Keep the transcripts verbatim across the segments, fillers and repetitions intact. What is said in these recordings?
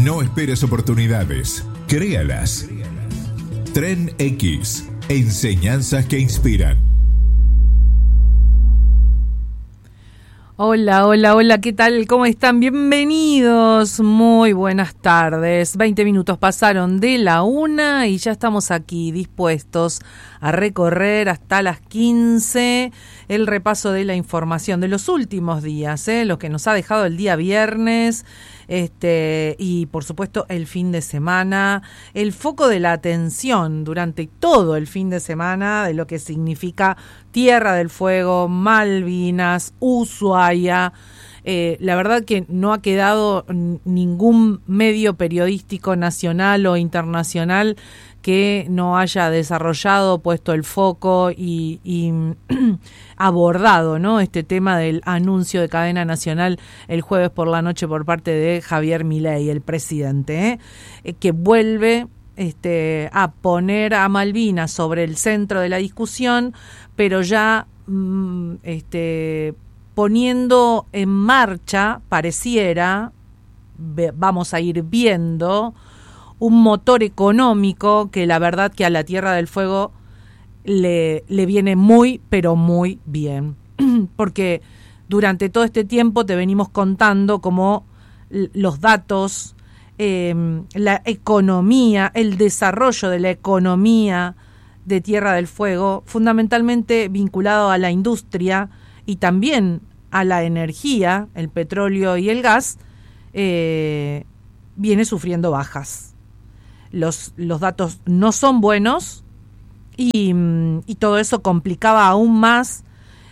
No esperes oportunidades, créalas. Tren X, enseñanzas que inspiran. Hola, hola, hola, ¿qué tal? ¿Cómo están? Bienvenidos, muy buenas tardes. veinte minutos pasaron de la una y ya estamos aquí dispuestos a recorrer hasta las quince el repaso de la información de los últimos días, ¿eh? Lo que nos ha dejado el día viernes, este y por supuesto el fin de semana, el foco de la atención durante todo el fin de semana de lo que significa Tierra del Fuego, Malvinas, Ushuaia. Eh, la verdad que no ha quedado n- ningún medio periodístico nacional o internacional que no haya desarrollado, puesto el foco y, y abordado, ¿no?, este tema del anuncio de cadena nacional el jueves por la noche por parte de Javier Milei, el presidente, ¿eh? Eh, que vuelve este, a poner a Malvinas sobre el centro de la discusión, pero ya mm, este, poniendo en marcha, pareciera, ve, vamos a ir viendo, un motor económico que la verdad que a la Tierra del Fuego le, le viene muy, pero muy bien. Porque durante todo este tiempo te venimos contando cómo los datos, eh, la economía, el desarrollo de la economía de Tierra del Fuego, fundamentalmente vinculado a la industria y también a la energía, el petróleo y el gas, eh, viene sufriendo bajas. Los, los datos no son buenos y, y todo eso complicaba aún más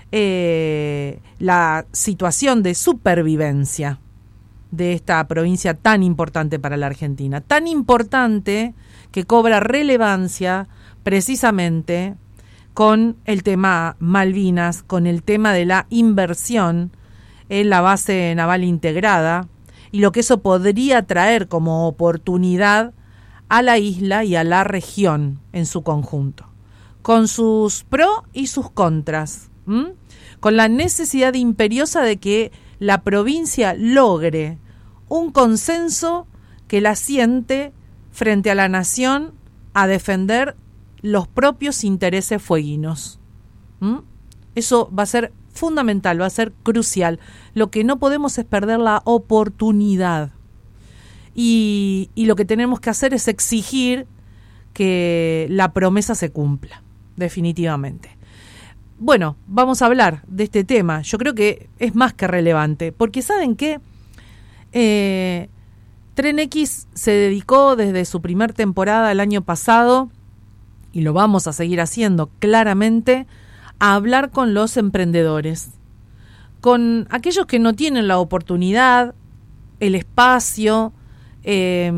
eh, la situación de supervivencia de esta provincia tan importante para la Argentina. Tan importante que cobra relevancia precisamente con el tema Malvinas, con el tema de la inversión en la base naval integrada y lo que eso podría traer como oportunidad a la isla y a la región en su conjunto, con sus pros y sus contras, ¿m? Con la necesidad imperiosa de que la provincia logre un consenso que la siente frente a la nación a defender los propios intereses fueguinos. ¿m? Eso va a ser fundamental, va a ser crucial. Lo que no podemos es perder la oportunidad. Y, y lo que tenemos que hacer es exigir que la promesa se cumpla, definitivamente. Bueno, vamos a hablar de este tema. Yo creo que es más que relevante, porque ¿saben qué? Eh, Tren X se dedicó desde su primer temporada el año pasado, y lo vamos a seguir haciendo claramente, a hablar con los emprendedores, con aquellos que no tienen la oportunidad, el espacio, Eh,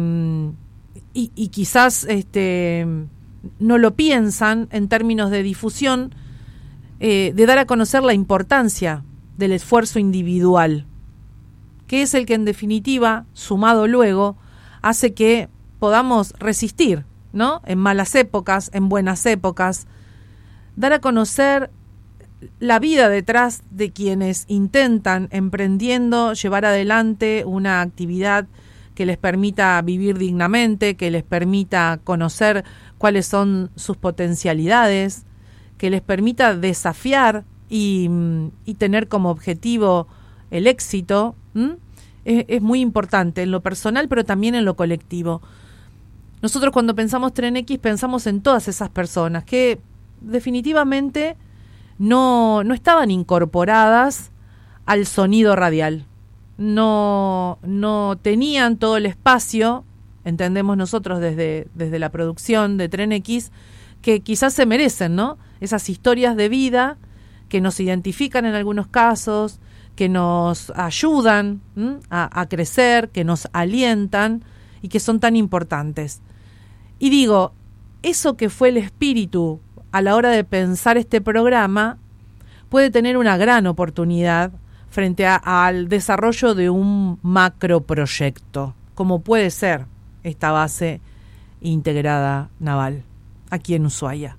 y, y quizás este, no lo piensan en términos de difusión, eh, de dar a conocer la importancia del esfuerzo individual, que es el que en definitiva, sumado luego, hace que podamos resistir, ¿no?, en malas épocas, en buenas épocas, dar a conocer la vida detrás de quienes intentan, emprendiendo, llevar adelante una actividad que les permita vivir dignamente, que les permita conocer cuáles son sus potencialidades, que les permita desafiar y, y tener como objetivo el éxito. Es, es muy importante en lo personal, pero también en lo colectivo. Nosotros cuando pensamos Tren X pensamos en todas esas personas que definitivamente no, no estaban incorporadas al sonido radial. No, no tenían todo el espacio, entendemos nosotros desde, desde la producción de Tren X, que quizás se merecen, ¿no? Esas historias de vida que nos identifican en algunos casos, que nos ayudan a, a crecer, que nos alientan y que son tan importantes. Y digo, eso que fue el espíritu a la hora de pensar este programa puede tener una gran oportunidad frente a, al desarrollo de un macroproyecto, como puede ser esta base integrada naval aquí en Ushuaia.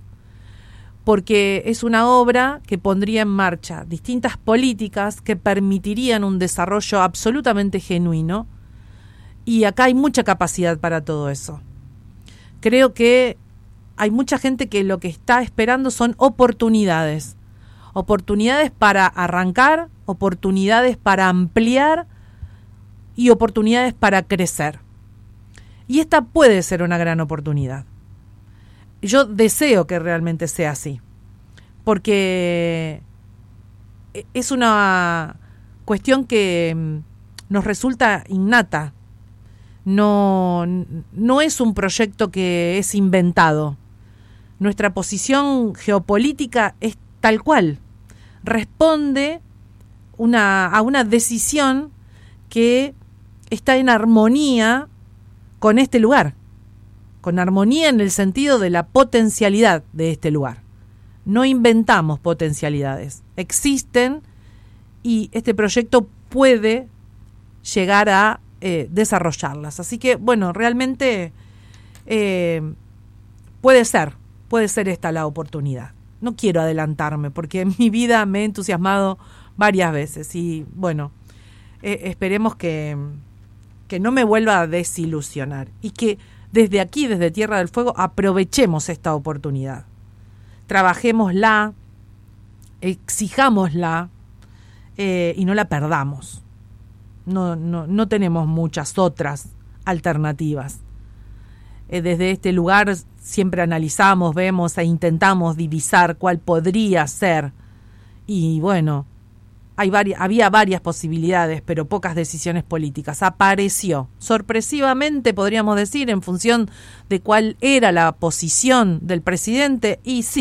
Porque es una obra que pondría en marcha distintas políticas que permitirían un desarrollo absolutamente genuino Y acá hay mucha capacidad para todo eso. Creo que hay mucha gente que lo que está esperando son oportunidades. Oportunidades para arrancar, oportunidades para ampliar y oportunidades para crecer. Y esta puede ser una gran oportunidad. Yo deseo que realmente sea así, porque es una cuestión que nos resulta innata. No, no es un proyecto que es inventado. Nuestra posición geopolítica es tal cual. Responde una, a una decisión que está en armonía con este lugar. Con armonía en el sentido de la potencialidad de este lugar. No inventamos potencialidades. Existen y este proyecto puede llegar a eh, desarrollarlas. Así que, bueno, realmente eh, puede ser, puede ser esta la oportunidad. No quiero adelantarme porque en mi vida me he entusiasmado varias veces y, bueno, eh, esperemos que, que no me vuelva a desilusionar y que desde aquí, desde Tierra del Fuego, aprovechemos esta oportunidad. Trabajémosla, exijámosla eh, y no la perdamos. No, no, no tenemos muchas otras alternativas. Eh, desde este lugar siempre analizamos, vemos e intentamos divisar cuál podría ser. Y bueno, hay varias, había varias posibilidades, pero pocas decisiones políticas. Apareció, sorpresivamente podríamos decir, en función de cuál era la posición del presidente, y sí,